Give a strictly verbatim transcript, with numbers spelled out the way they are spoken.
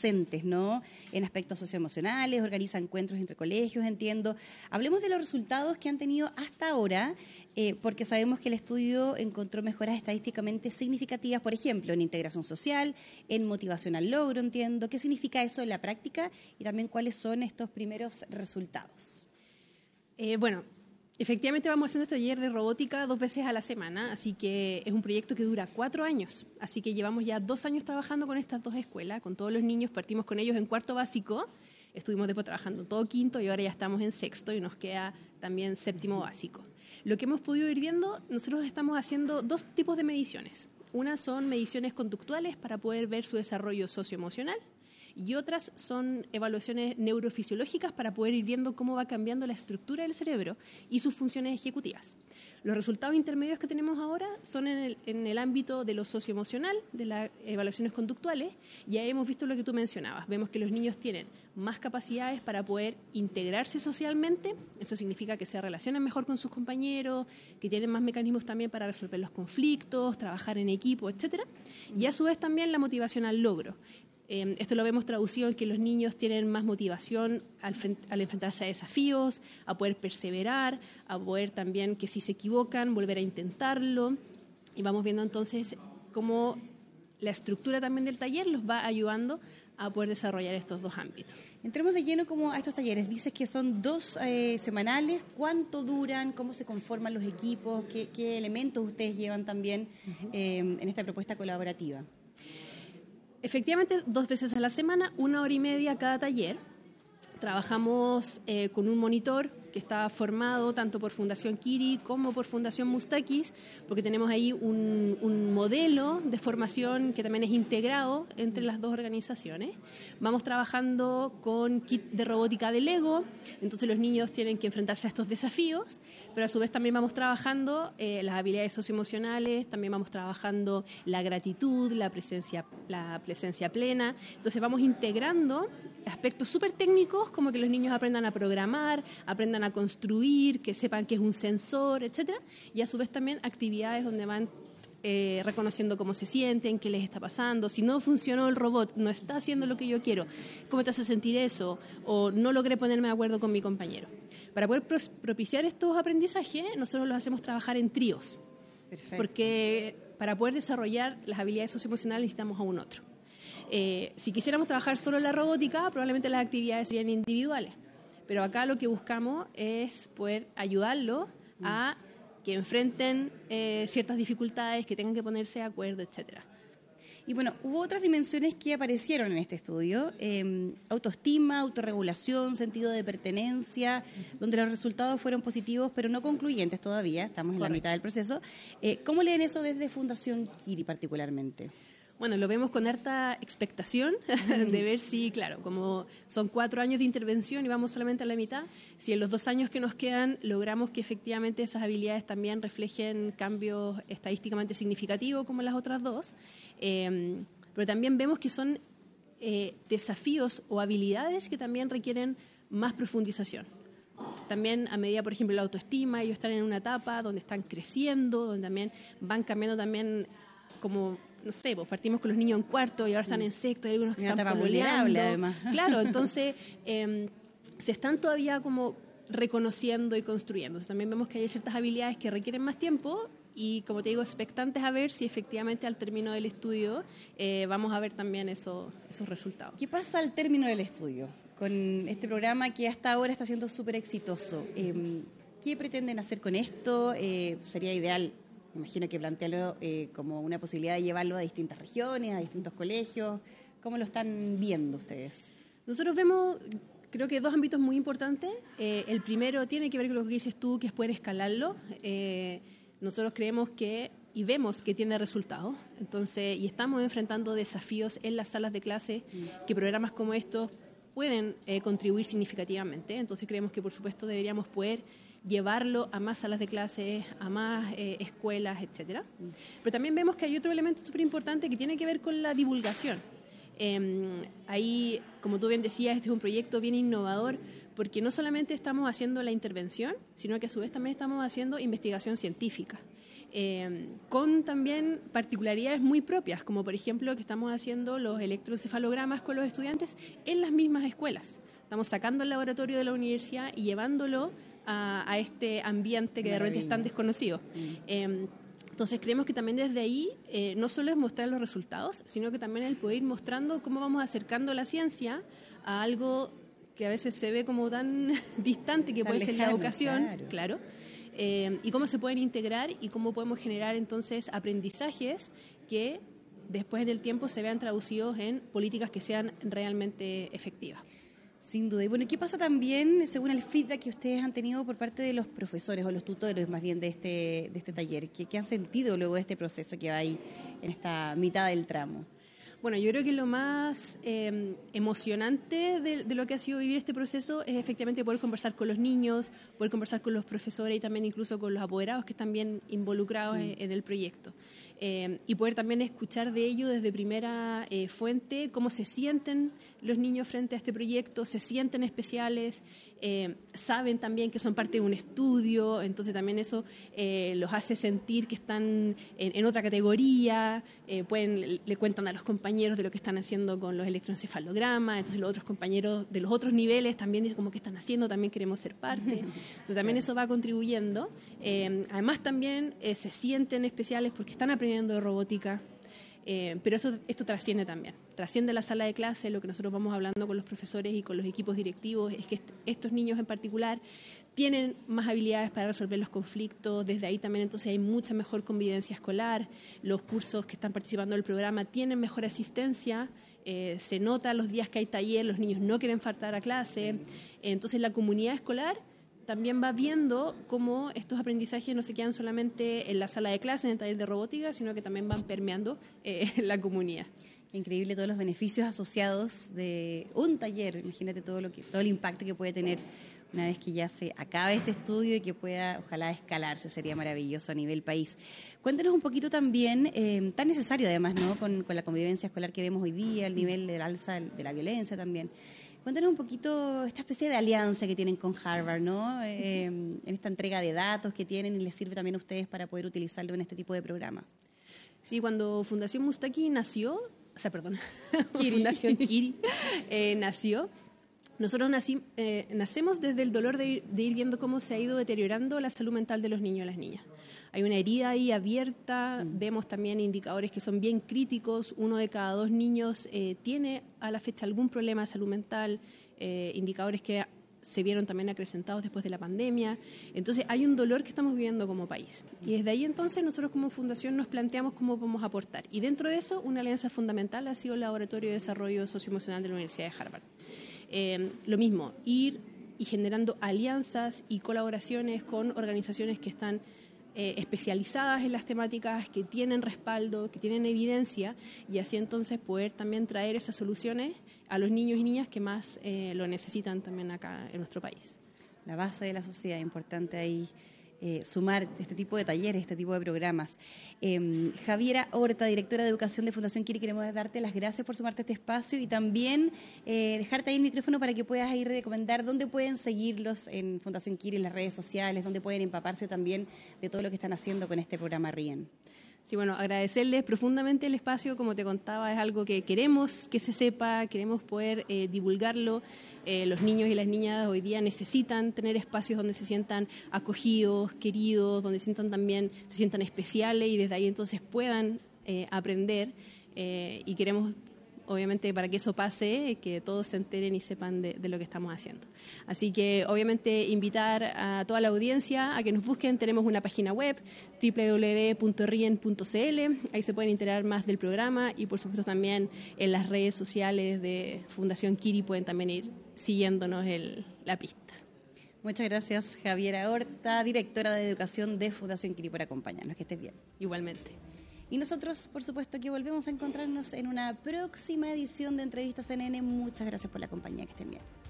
docentes, ¿no? En aspectos socioemocionales, organiza encuentros entre colegios, entiendo. Hablemos de los resultados que han tenido hasta ahora, eh, porque sabemos que el estudio encontró mejoras estadísticamente significativas, por ejemplo, en integración social, en motivación al logro, entiendo. ¿Qué significa eso en la práctica? Y también cuáles son estos primeros resultados. Eh, bueno, efectivamente vamos haciendo este taller de robótica dos veces a la semana, así que es un proyecto que dura cuatro años. Así que llevamos ya dos años trabajando con estas dos escuelas, con todos los niños. Partimos con ellos en cuarto básico, estuvimos después trabajando todo quinto y ahora ya estamos en sexto y nos queda también séptimo básico. Lo que hemos podido ir viendo, nosotros estamos haciendo dos tipos de mediciones. Una son mediciones conductuales para poder ver su desarrollo socioemocional, y otras son evaluaciones neurofisiológicas para poder ir viendo cómo va cambiando la estructura del cerebro y sus funciones ejecutivas. Los resultados intermedios que tenemos ahora son en el, en el ámbito de lo socioemocional, de las evaluaciones conductuales. Ya hemos visto lo que tú mencionabas. Vemos que los niños tienen más capacidades para poder integrarse socialmente. Eso significa que se relacionan mejor con sus compañeros, que tienen más mecanismos también para resolver los conflictos, trabajar en equipo, etcétera. Y a su vez también la motivación al logro. Eh, esto lo vemos traducido en que los niños tienen más motivación al, frente, al enfrentarse a desafíos, a poder perseverar, a poder también que si se equivocan, volver a intentarlo. Y vamos viendo entonces cómo la estructura también del taller los va ayudando a poder desarrollar estos dos ámbitos. Entremos de lleno como a estos talleres. Dices que son dos eh, semanales. ¿Cuánto duran? ¿Cómo se conforman los equipos? ¿Qué, qué elementos ustedes llevan también uh-huh. eh, en esta propuesta colaborativa? Efectivamente, dos veces a la semana, una hora y media cada taller. Trabajamos eh, con un monitor que está formado tanto por Fundación Kiri como por Fundación Mustakis, porque tenemos ahí un, un modelo de formación que también es integrado entre las dos organizaciones. Vamos trabajando con kit de robótica de Lego, entonces los niños tienen que enfrentarse a estos desafíos, pero a su vez también vamos trabajando eh, las habilidades socioemocionales, también vamos trabajando la gratitud, la presencia, la presencia plena. Entonces vamos integrando aspectos súper técnicos como que los niños aprendan a programar, aprendan a construir, que sepan que es un sensor, etcétera, y a su vez también actividades donde van eh, reconociendo cómo se sienten, qué les está pasando, si no funcionó el robot, no está haciendo lo que yo quiero, ¿cómo te hace sentir eso? O no logré ponerme de acuerdo con mi compañero. Para poder pro- propiciar estos aprendizajes, nosotros los hacemos trabajar en tríos. Perfecto. Porque para poder desarrollar las habilidades socioemocionales necesitamos a un otro. Eh, si quisiéramos trabajar solo en la robótica, probablemente las actividades serían individuales. Pero acá lo que buscamos es poder ayudarlos a que enfrenten eh, ciertas dificultades, que tengan que ponerse de acuerdo, etcétera. Y bueno, hubo otras dimensiones que aparecieron en este estudio, eh, autoestima, autorregulación, sentido de pertenencia, uh-huh. donde los resultados fueron positivos, pero no concluyentes todavía, estamos en Correcto. La mitad del proceso. Eh, ¿Cómo leen eso desde Fundación Kiri particularmente? Bueno, lo vemos con harta expectación de ver si, claro, como son cuatro años de intervención y vamos solamente a la mitad, si en los dos años que nos quedan logramos que efectivamente esas habilidades también reflejen cambios estadísticamente significativos como las otras dos, eh, pero también vemos que son eh, desafíos o habilidades que también requieren más profundización. También a medida, por ejemplo, la autoestima, ellos están en una etapa donde están creciendo, donde también van cambiando también como... no sé, pues partimos con los niños en cuarto y ahora están en sexto, hay algunos que Una están vulnerable además. Claro, entonces eh, se están todavía como reconociendo y construyendo. Entonces, también vemos que hay ciertas habilidades que requieren más tiempo y, como te digo, expectantes a ver si efectivamente al término del estudio eh, vamos a ver también eso, esos resultados. ¿Qué pasa al término del estudio con este programa que hasta ahora está siendo súper exitoso? Eh, ¿Qué pretenden hacer con esto? Eh, sería ideal... Me imagino que plantearlo eh, como una posibilidad de llevarlo a distintas regiones, a distintos colegios. ¿Cómo lo están viendo ustedes? Nosotros vemos, creo que dos ámbitos muy importantes. Eh, el primero tiene que ver con lo que dices tú, que es poder escalarlo. Eh, nosotros creemos que y vemos que tiene resultados. Entonces, y estamos enfrentando desafíos en las salas de clase mm. que programas como estos pueden eh, contribuir significativamente. Entonces creemos que, por supuesto, deberíamos poder llevarlo a más salas de clases, a más eh, escuelas, etcétera. Mm. Pero también vemos que hay otro elemento súper importante que tiene que ver con la divulgación. Eh, ahí, como tú bien decías, este es un proyecto bien innovador porque no solamente estamos haciendo la intervención, sino que a su vez también estamos haciendo investigación científica. eh, con también particularidades muy propias, como por ejemplo que estamos haciendo los electroencefalogramas con los estudiantes en las mismas escuelas. Estamos sacando el laboratorio de la universidad y llevándolo a, a este ambiente que de repente es tan desconocido. Mm. Eh, Entonces creemos que también desde ahí eh, no solo es mostrar los resultados, sino que también el poder ir mostrando cómo vamos acercando la ciencia a algo que a veces se ve como tan distante que tan puede lejano, ser la educación, claro, claro eh, y cómo se pueden integrar y cómo podemos generar entonces aprendizajes que después en el tiempo se vean traducidos en políticas que sean realmente efectivas. Sin duda. Y bueno, ¿qué pasa también según el feedback que ustedes han tenido por parte de los profesores o los tutores más bien de este, de este taller? ¿Qué, qué han sentido luego de este proceso que va ahí en esta mitad del tramo? Bueno, yo creo que lo más eh, emocionante de, de lo que ha sido vivir este proceso es efectivamente poder conversar con los niños, poder conversar con los profesores y también incluso con los apoderados que están bien involucrados mm. en, en el proyecto. Eh, y poder también escuchar de ellos desde primera eh, fuente cómo se sienten los niños frente a este proyecto, se sienten especiales, eh, saben también que son parte de un estudio, entonces también eso eh, los hace sentir que están en, en otra categoría, eh, pueden, le, le cuentan a los compañeros de lo que están haciendo con los electroencefalogramas, entonces los otros compañeros de los otros niveles también dicen como que están haciendo, también queremos ser parte, entonces también eso va contribuyendo, eh, además también eh, se sienten especiales porque están aprendiendo de robótica. Eh, pero eso, esto trasciende también, trasciende la sala de clase. Lo que nosotros vamos hablando con los profesores y con los equipos directivos es que est- estos niños en particular tienen más habilidades para resolver los conflictos, desde ahí también entonces hay mucha mejor convivencia escolar, los cursos que están participando del programa tienen mejor asistencia, eh, se nota los días que hay taller, los niños no quieren faltar a clase, eh, entonces la comunidad escolar también va viendo cómo estos aprendizajes no se quedan solamente en la sala de clase, en el taller de robótica, sino que también van permeando eh, la comunidad. Increíble todos los beneficios asociados de un taller. Imagínate todo lo que, todo el impacto que puede tener una vez que ya se acabe este estudio y que pueda, ojalá, escalarse. Sería maravilloso a nivel país. Cuéntanos un poquito también, eh, tan necesario además, ¿no? Con, con la convivencia escolar que vemos hoy día, el nivel del alza de la violencia también. Cuéntanos un poquito esta especie de alianza que tienen con Harvard, ¿no? Eh, en esta entrega de datos que tienen y les sirve también a ustedes para poder utilizarlo en este tipo de programas. Sí, cuando Fundación Mustaki nació, o sea, perdón, Fundación Kiri eh, nació, nosotros nací, eh, nacemos desde el dolor de ir, de ir viendo cómo se ha ido deteriorando la salud mental de los niños y las niñas. Hay una herida ahí abierta, mm. vemos también indicadores que son bien críticos, uno de cada dos niños eh, tiene a la fecha algún problema de salud mental, eh, indicadores que se vieron también acrecentados después de la pandemia. Entonces hay un dolor que estamos viviendo como país. Y desde ahí entonces nosotros como fundación nos planteamos cómo podemos aportar. Y dentro de eso una alianza fundamental ha sido el Laboratorio de Desarrollo Socioemocional de la Universidad de Harvard. Eh, lo mismo, ir y generando alianzas y colaboraciones con organizaciones que están Eh, especializadas en las temáticas, que tienen respaldo, que tienen evidencia, y así entonces poder también traer esas soluciones a los niños y niñas que más eh, lo necesitan también acá en nuestro país. La base de la sociedad, importante ahí eh, sumar este tipo de talleres, este tipo de programas. Eh, Javiera Horta, directora de Educación de Fundación Kiri, queremos darte las gracias por sumarte a este espacio y también eh, dejarte ahí el micrófono para que puedas ahí recomendar dónde pueden seguirlos en Fundación Kiri, en las redes sociales, dónde pueden empaparse también de todo lo que están haciendo con este programa RIEN. Sí, bueno, agradecerles profundamente el espacio, como te contaba, es algo que queremos que se sepa, queremos poder eh, divulgarlo. Eh, los niños y las niñas hoy día necesitan tener espacios donde se sientan acogidos, queridos, donde se sientan también, se sientan especiales y desde ahí entonces puedan eh, aprender eh, y queremos, obviamente, para que eso pase, que todos se enteren y sepan de, de lo que estamos haciendo. Así que, obviamente, invitar a toda la audiencia a que nos busquen. Tenemos una página web, doble u doble u doble u punto rien punto c l. Ahí se pueden enterar más del programa y, por supuesto, también en las redes sociales de Fundación Kiri pueden también ir siguiéndonos el, la pista. Muchas gracias, Javiera Horta, directora de Educación de Fundación Kiri, por acompañarnos. Que estés bien. Igualmente. Y nosotros, por supuesto, que volvemos a encontrarnos en una próxima edición de Entrevistas C N N. Muchas gracias por la compañía, que estén bien.